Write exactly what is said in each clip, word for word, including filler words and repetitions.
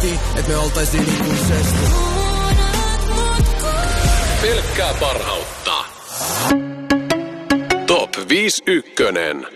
heti, et me oltaisiin ikuisesti. Pelkkää parhautta. Top viisi ykkönen.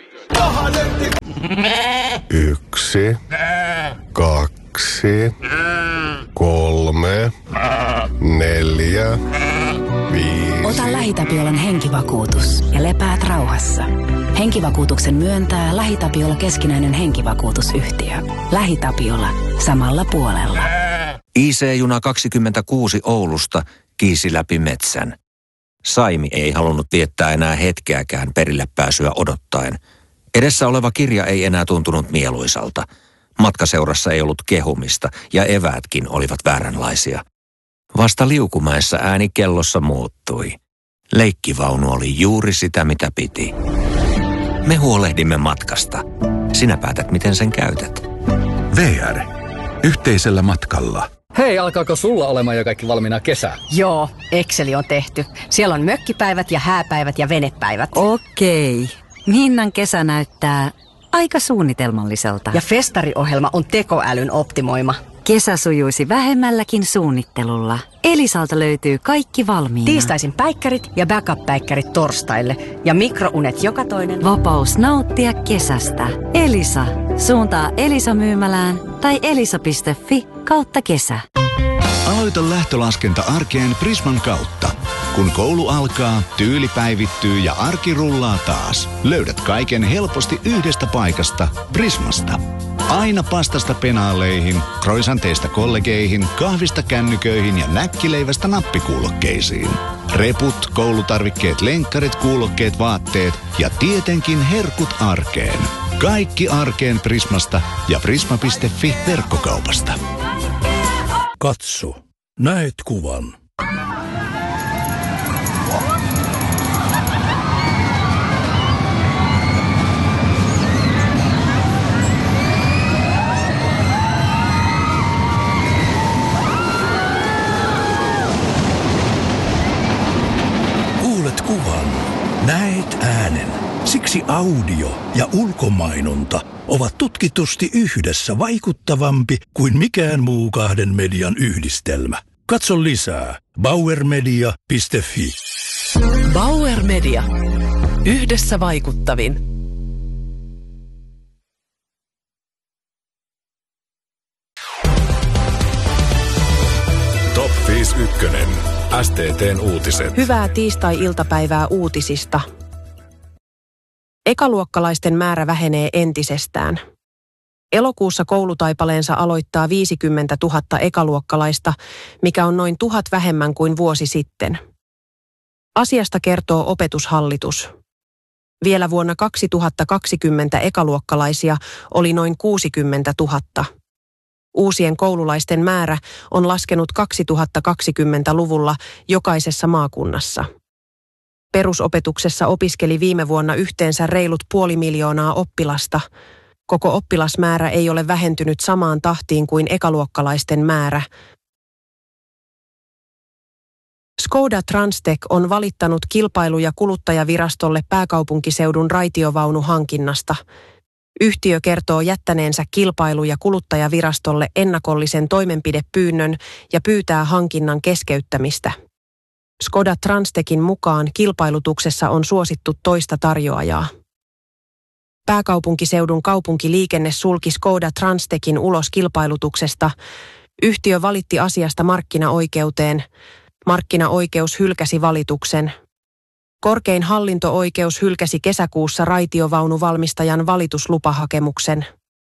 Yksi, kaksi, kolme, neljä, viisi. Ota LähiTapiolan henkivakuutus ja lepäät rauhassa. Henkivakuutuksen myöntää LähiTapiola keskinäinen henkivakuutusyhtiö. LähiTapiola. Samalla puolella. I C-juna kaksikymmentäkuusi Oulusta kiisi läpi metsän. Saimi ei halunnut viettää enää hetkeäkään perille pääsyä odottaen. Edessä oleva kirja ei enää tuntunut mieluisalta. Matkaseurassa ei ollut kehumista ja eväätkin olivat vääränlaisia. Vasta Liukumäessä ääni kellossa muuttui. Leikkivaunu oli juuri sitä, mitä piti. Me huolehdimme matkasta. Sinä päätät, miten sen käytät. V R. Yhteisellä matkalla. Hei, alkaako sulla olemaan jo kaikki valmiina kesää? Joo, Exceli on tehty. Siellä on mökkipäivät ja hääpäivät ja venepäivät. Okei. Minnan kesä näyttää aika suunnitelmalliselta. Ja festariohjelma on tekoälyn optimoima. Kesä sujuisi vähemmälläkin suunnittelulla. Elisalta löytyy kaikki valmiina. Tiistaisin päikkärit ja backup-päikkärit torstaille. Ja mikrounet joka toinen. Vapaus nauttia kesästä. Elisa. Suuntaa Elisa-myymälään tai elisa piste fi kautta kesä. Aloita lähtölaskenta arkeen Prisman kautta. Kun koulu alkaa, tyyli päivittyy ja arki rullaa taas. Löydät kaiken helposti yhdestä paikasta, Prismasta. Aina pastasta penaaleihin, croissanteista kollegeihin, kahvista kännyköihin ja näkkileivästä nappikuulokkeisiin. Reput, koulutarvikkeet, lenkkarit, kuulokkeet, vaatteet ja tietenkin herkut arkeen. Kaikki arkeen Prismasta ja prisma piste fi verkkokaupasta. Katso, näet kuvan. Kuulet kuvan, näet äänen. Siksi audio ja ulkomainonta ovat tutkitusti yhdessä vaikuttavampi kuin mikään muu kahden median yhdistelmä. Katso lisää bauermedia piste fi. Bauer Media. Yhdessä vaikuttavin. Top viisi ykkönen. S T T:n uutiset. Hyvää tiistai-iltapäivää uutisista. Ekaluokkalaisten määrä vähenee entisestään. Elokuussa koulutaipaleensa aloittaa viisikymmentätuhatta ekaluokkalaista, mikä on noin tuhat vähemmän kuin vuosi sitten. Asiasta kertoo Opetushallitus. Vielä vuonna kaksituhattakaksikymmentä ekaluokkalaisia oli noin kuusikymmentätuhatta. Uusien koululaisten määrä on laskenut kaksituhattakaksikymmentäluvulla jokaisessa maakunnassa. Perusopetuksessa opiskeli viime vuonna yhteensä reilut puoli miljoonaa oppilasta. Koko oppilasmäärä ei ole vähentynyt samaan tahtiin kuin ekaluokkalaisten määrä. Skoda Transtech on valittanut kilpailu- ja kuluttajavirastolle pääkaupunkiseudun raitiovaunuhankinnasta. Yhtiö kertoo jättäneensä kilpailu- ja kuluttajavirastolle ennakollisen toimenpidepyynnön ja pyytää hankinnan keskeyttämistä. Skoda Transtechin mukaan kilpailutuksessa on suosittu toista tarjoajaa. Pääkaupunkiseudun kaupunkiliikenne sulki Skoda Transtechin ulos kilpailutuksesta. Yhtiö valitti asiasta markkinaoikeuteen. Markkinaoikeus hylkäsi valituksen. Korkein hallinto-oikeus hylkäsi kesäkuussa raitiovaunuvalmistajan valituslupahakemuksen.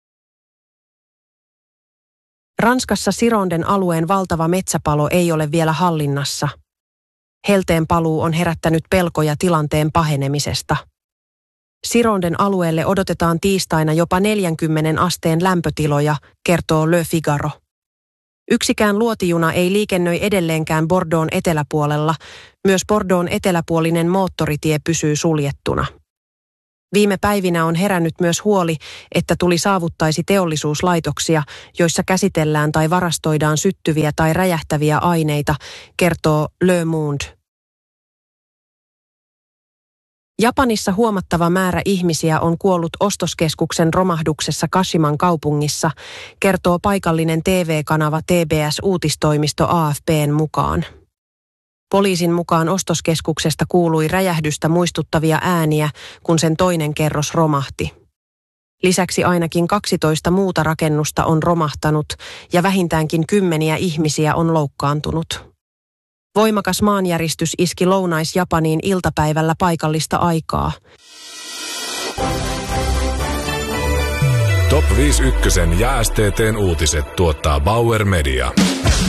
Ranskassa Sironden alueen valtava metsäpalo ei ole vielä hallinnassa. Helteen paluu on herättänyt pelkoja tilanteen pahenemisesta. Sironden alueelle odotetaan tiistaina jopa neljänkymmenen asteen lämpötiloja, kertoo Le Figaro. Yksikään luotijuna ei liikennöi edelleenkään Bordeauxn eteläpuolella. Myös Bordeauxn eteläpuolinen moottoritie pysyy suljettuna. Viime päivinä on herännyt myös huoli, että tuli saavuttaisi teollisuuslaitoksia, joissa käsitellään tai varastoidaan syttyviä tai räjähtäviä aineita, kertoo Le Monde. Japanissa huomattava määrä ihmisiä on kuollut ostoskeskuksen romahduksessa Kashiman kaupungissa, kertoo paikallinen T V-kanava T B S-uutistoimisto A F P:n mukaan. Poliisin mukaan ostoskeskuksesta kuului räjähdystä muistuttavia ääniä, kun sen toinen kerros romahti. Lisäksi ainakin kaksitoista muuta rakennusta on romahtanut ja vähintäänkin kymmeniä ihmisiä on loukkaantunut. Voimakas maanjäristys iski Lounais-Japaniin iltapäivällä paikallista aikaa. Top viisi ykkösen ja S T T:n uutiset tuottaa Bauer Media.